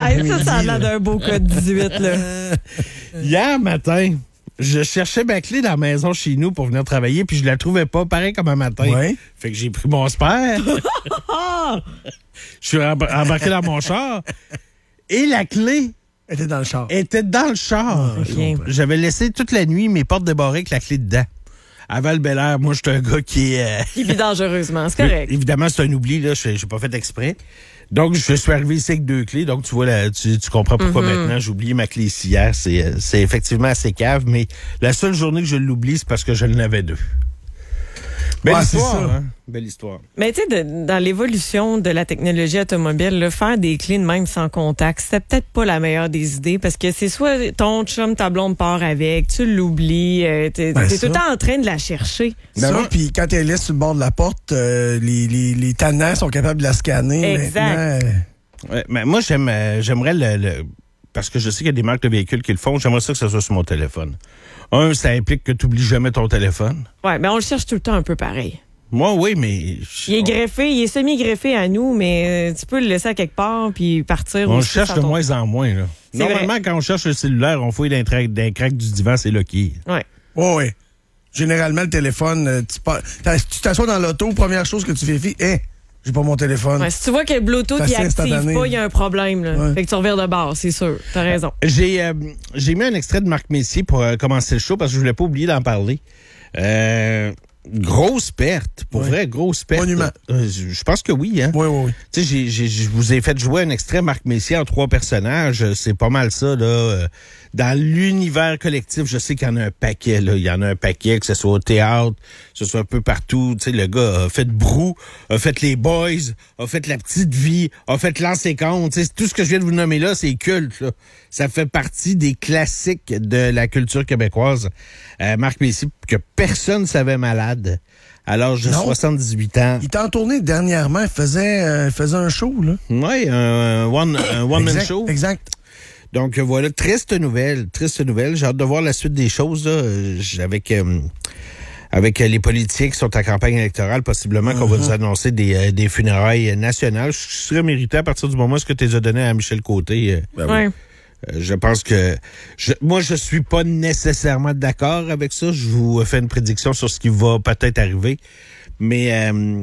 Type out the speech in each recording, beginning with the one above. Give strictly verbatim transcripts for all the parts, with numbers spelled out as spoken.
Hey, ça, ça a l'air d'un beau code dix-huit, là. Hier matin, je cherchais ma clé dans la maison chez nous pour venir travailler, puis je la trouvais pas, pareil comme un matin. Ouais. Fait que j'ai pris mon spare. Je suis embarqué dans mon char. Et la clé Elle était dans le char. était dans le char. Ah, okay. J'avais laissé toute la nuit mes portes débarrées avec la clé dedans. À Val-Bélair, moi, je suis un gars qui est... Euh... Qui vit dangereusement, c'est correct. Évidemment, c'est un oubli, là. Je n'ai pas fait exprès. Donc, je suis arrivé ici avec deux clés. Donc, tu vois, là, tu, tu comprends pourquoi mm-hmm. maintenant j'ai oublié ma clé ici hier. C'est, c'est effectivement assez cave, mais la seule journée que je l'oublie, c'est parce que je n'avais deux. Belle ouais, histoire, c'est ça. Hein? Belle histoire. Mais tu sais, dans l'évolution de la technologie automobile, là, faire des clés de même sans contact, c'était peut-être pas la meilleure des idées parce que c'est soit ton chum, ta blonde part avec, tu l'oublies, euh, t'es, ben t'es ça. tout le temps en train de la chercher. Ça, puis quand elle laisse sur le bord de la porte, euh, les, les, les tannants sont capables de la scanner. Exact. Maintenant, ouais, mais moi, j'aime, euh, j'aimerais le, le... Parce que je sais qu'il y a des marques de véhicules qui le font, j'aimerais ça que ça soit sur mon téléphone. Un, ça implique que tu n'oublies jamais ton téléphone. Ouais, mais on le cherche tout le temps un peu pareil. Moi, oui, mais... Il est greffé, il est semi-greffé à nous, mais tu peux le laisser à quelque part puis partir. On le aussi cherche de ton... moins en moins, là. C'est Normalement, vrai. quand on cherche le cellulaire, on fouille dans un crack du divan, c'est là qui est. Ouais. oh, ouais. Généralement, le téléphone, euh, tu, pas, tu t'assois dans l'auto, première chose que tu vérifies, hé, hey, j'ai pas mon téléphone. Ouais, si tu vois que le Bluetooth il active pas, il y a un problème. Là. Ouais. Fait que tu revires de bord, c'est sûr. T'as raison. J'ai, euh, j'ai mis un extrait de Marc Messier pour euh, commencer le show parce que je voulais pas oublier d'en parler. Euh, grosse perte. Pour ouais. vrai, grosse perte. Monument. Euh, je, je pense que oui. Hein? Oui, oui, oui. Tu sais, j'ai, j'ai, je vous ai fait jouer un extrait Marc Messier en trois personnages. C'est pas mal ça, là. Euh, dans l'univers collectif, je sais qu'il y en a un paquet, là. Il y en a un paquet, que ce soit au théâtre, que ce soit un peu partout. Tu sais, le gars a fait Brou, a fait Les Boys, a fait La Petite Vie, a fait Lancer Compte. Tu sais, tout ce que je viens de vous nommer là, c'est culte, là. Ça fait partie des classiques de la culture québécoise. Euh, Marc Messier, que personne ne savait malade. À l'âge de non. soixante-dix-huit ans. Il était en tournée dernièrement. Il faisait, euh, faisait un show, là. Oui, un one, un one-man exact, show. Exact. Donc voilà, triste nouvelle, triste nouvelle. J'ai hâte de voir la suite des choses là, avec euh, avec les politiques qui sont en campagne électorale, possiblement qu'on uh-huh. va nous annoncer des, euh, des funérailles nationales. Je serais mérité à partir du moment où ce que tu les as donné à Michel Côté. Euh, ben ouais. euh, je pense que je, moi je suis pas nécessairement d'accord avec ça. Je vous fais une prédiction sur ce qui va peut-être arriver, mais euh,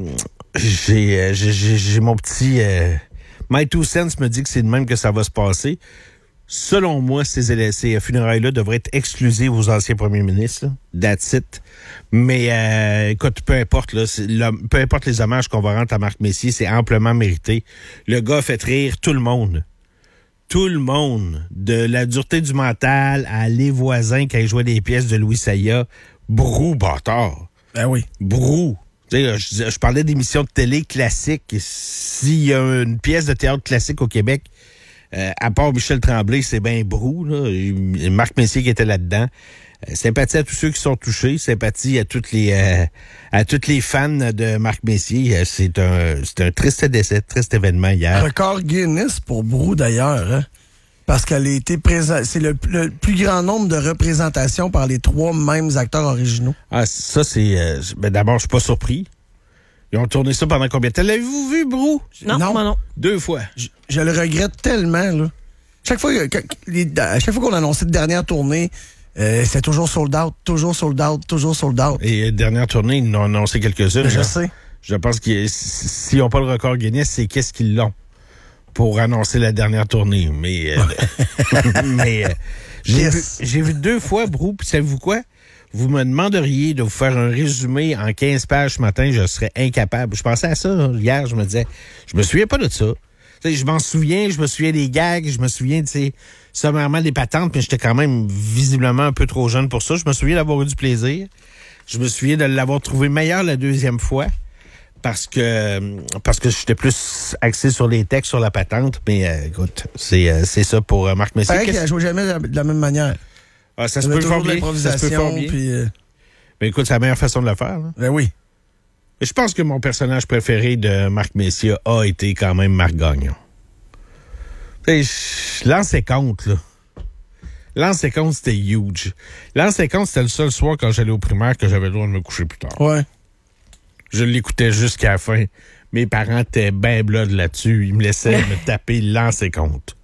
j'ai, j'ai j'ai mon petit euh, my two cents me dit que c'est de même que ça va se passer. Selon moi, ces, ces funérailles-là devraient être exclusives aux anciens premiers ministres. Là. That's it. Mais euh, écoute, peu importe, là, le, peu importe les hommages qu'on va rendre à Marc Messier, c'est amplement mérité. Le gars a fait rire tout le monde. Tout le monde. De la dureté du mental à Les Voisins quand il jouait des pièces de Louis Saya. Brou, bâtard. Ben oui. Brou. Tu sais, je, je parlais d'émissions de télé classiques. S'il y a une pièce de théâtre classique au Québec, Euh, à part Michel Tremblay, c'est bien Brou, là. Marc Messier qui était là-dedans. Euh, sympathie à tous ceux qui sont touchés, sympathie à toutes les euh, à toutes les fans de Marc Messier. Euh, c'est un c'est un triste décès, triste événement hier. Record Guinness pour Brou d'ailleurs, hein? Parce qu'elle a été présente. C'est le, le plus grand nombre de représentations par les trois mêmes acteurs originaux. Ah, ça c'est. Euh, ben d'abord, je suis pas surpris. Ils ont tourné ça pendant combien de temps? L'avez-vous vu, Brou? Non, non. Moi non. Deux fois. Je, je le regrette tellement, là. Chaque fois, que, les, à chaque fois qu'on annonçait de dernière tournée, euh, c'était toujours sold out, toujours sold out, toujours sold out. Et dernière tournée, ils en ont annoncé quelques-unes. Je là. sais. Je pense que s'ils n'ont pas le record Guinness, c'est qu'est-ce qu'ils l'ont pour annoncer la dernière tournée. Mais, euh, mais euh, j'ai, yes. vu, j'ai vu deux fois, Brou, puis savez-vous quoi? Vous me demanderiez de vous faire un résumé en quinze pages ce matin, je serais incapable. Je pensais à ça là, hier, je me disais, je me souviens pas de ça. T'sais, je m'en souviens, je me souviens des gags, je me souviens, tu sais, sommairement des patentes, mais j'étais quand même visiblement un peu trop jeune pour ça. Je me souviens d'avoir eu du plaisir. Je me souviens de l'avoir trouvé meilleur la deuxième fois parce que parce que j'étais plus axé sur les textes, sur la patente. Mais euh, écoute, c'est, euh, c'est ça pour euh, Marc Messier. C'est vrai qu'il a joué jamais de la, de la même manière. Ah, ça se peut fort bien. Ça se peut fort bien. Puis, euh... Mais écoute, c'est la meilleure façon de le faire. Là. Ben oui. Je pense que mon personnage préféré de Marc Messier a été quand même Marc Gagnon. L'an cinquante, là. L'an cinquante, c'était huge. L'an cinquante, c'était le seul soir quand j'allais au primaire que j'avais le droit de me coucher plus tard. Ouais. Je l'écoutais jusqu'à la fin. Mes parents étaient ben blood là-dessus. Ils me laissaient me taper l'an cinquante.